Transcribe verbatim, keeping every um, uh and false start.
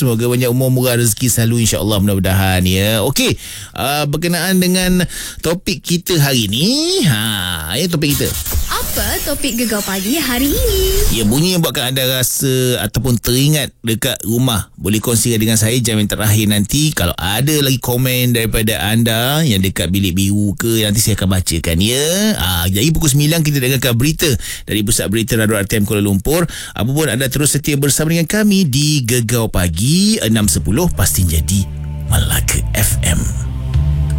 Semoga banyak umur, murah rezeki selalu, insya-Allah, mudah-mudahan ya. Okey, uh, berkenaan dengan topik kita hari ni. Ha, ya topik kita. Apa topik Gegar Pagi hari ini? Ya, bunyi yang buatkan anda rasa ataupun teringat dekat rumah. Boleh kongsikan dengan saya jam yang terakhir nanti. Kalau ada lagi komen daripada anda yang dekat bilik biru ke, nanti saya akan bacakan ya. Ha, jadi pukul sembilan kita dengarkan berita dari Pusat Berita Radio R T M Kuala Lumpur. Apa pun anda terus setia bersama dengan kami di Gegar Pagi enam sepuluh pasti jadi Melaka F M.